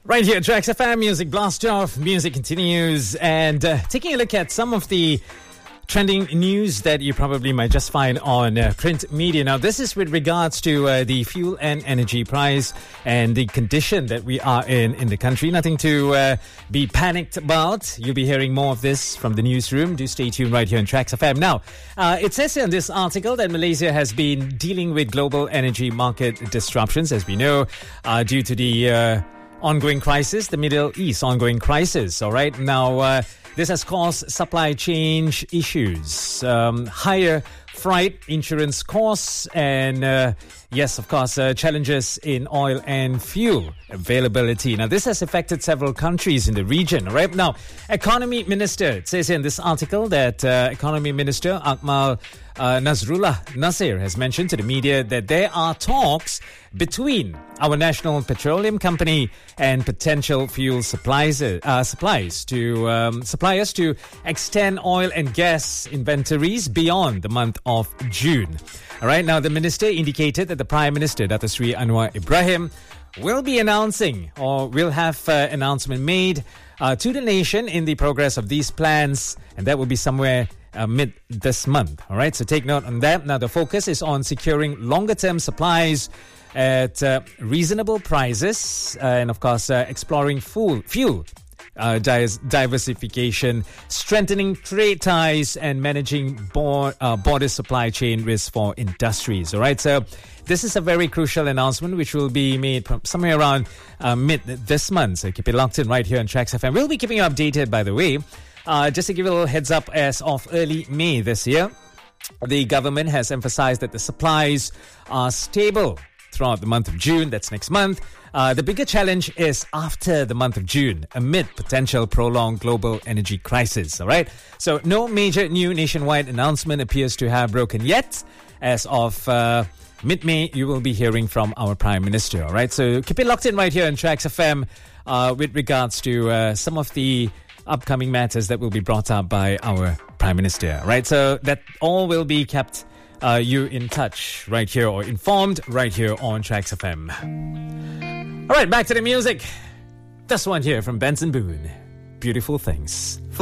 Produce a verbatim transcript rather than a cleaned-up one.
Right here, Tracks F M, Music Blast Off, music continues, and uh, taking a look at some of the trending news that you probably might just find on uh, print media. Now, this is with regards to uh, the fuel and energy price and the condition that we are in in the country. Nothing to uh, be panicked about. You'll be hearing more of this from the newsroom. Do stay tuned right here on Tracks F M. Now, uh, it says in this article that Malaysia has been dealing with global energy market disruptions, as we know, uh, due to the Uh, ongoing crisis, the Middle East ongoing crisis. All right. Now, uh, this has caused supply chain issues, um, higher freight insurance costs, and uh, yes, of course, uh, challenges in oil and fuel availability. Now, this has affected several countries in the region. All right. Now, Economy Minister, it says in this article that uh, Economy Minister Akmal uh, Nazrullah Nasir has mentioned to the media that there are talks between our national petroleum company and potential fuel supplies, uh, supplies to um, suppliers to extend oil and gas inventories beyond the month of June. All right. Now, the minister indicated that the Prime Minister, Dato Sri Anwar Ibrahim, will be announcing or will have uh, announcement made uh, to the nation in the progress of these plans, and that will be somewhere uh, mid this month. All right. So take note on that. Now, the focus is on securing longer-term supplies at uh, reasonable prices, uh, and of course, uh, exploring fuel, fuel uh, di- diversification, strengthening trade ties, and managing bo- uh, border supply chain risks for industries. All right, so this is a very crucial announcement which will be made somewhere around uh, mid this month. So keep it locked in right here on Tracks F M. We'll be keeping you updated, by the way. Uh, just to give you a little heads up, as of early May this year, the government has emphasized that the supplies are stable throughout the month of June. That's next month. Uh, the bigger challenge is after the month of June, amid potential prolonged global energy crisis. All right. So no major new nationwide announcement appears to have broken yet. As of uh, mid-May, you will be hearing from our Prime Minister. All right. So keep it locked in right here on Tracks F M uh, with regards to uh, some of the upcoming matters that will be brought up by our Prime Minister. All right. So that all will be kept Uh, you in touch right here, or informed right here on Tracks F M. All right, back to the music. This one here from Benson Boone. Beautiful Things.